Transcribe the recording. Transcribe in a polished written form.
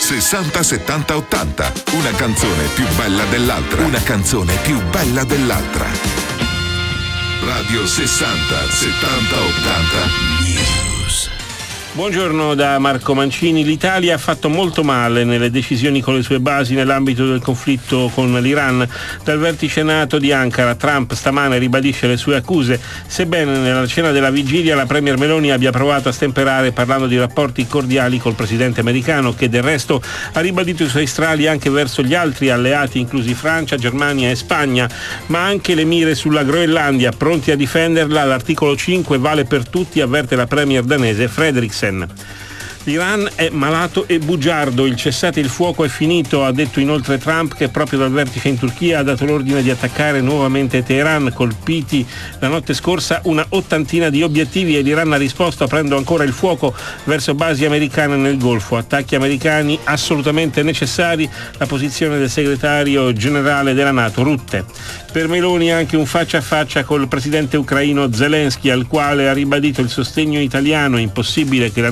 60 70 80. Una canzone più bella dell'altra. Una canzone più bella dell'altra. Radio 60 70 80 News. Buongiorno da Marco Mancini. L'Italia ha fatto molto male nelle decisioni con le sue basi nell'ambito del conflitto con l'Iran. Dal vertice NATO di Ankara, Trump stamane ribadisce le sue accuse, sebbene nella cena della vigilia la premier Meloni abbia provato a stemperare parlando di rapporti cordiali col presidente americano, che del resto ha ribadito i suoi strali anche verso gli altri alleati, inclusi Francia, Germania e Spagna, ma anche le mire sulla Groenlandia, pronti a difenderla. L'articolo 5 vale per tutti, avverte la premier danese Frederiksen. L'Iran è malato e bugiardo, il cessate il fuoco è finito, ha detto inoltre Trump, che proprio dal vertice in Turchia ha dato l'ordine di attaccare nuovamente Teheran, colpiti la notte scorsa una ottantina di obiettivi, e l'Iran ha risposto aprendo ancora il fuoco verso basi americane nel Golfo. Attacchi americani assolutamente necessari, la posizione del segretario generale della NATO Rutte. Per Meloni anche un faccia a faccia col presidente ucraino Zelensky, al quale ha ribadito il sostegno italiano. Impossibile che la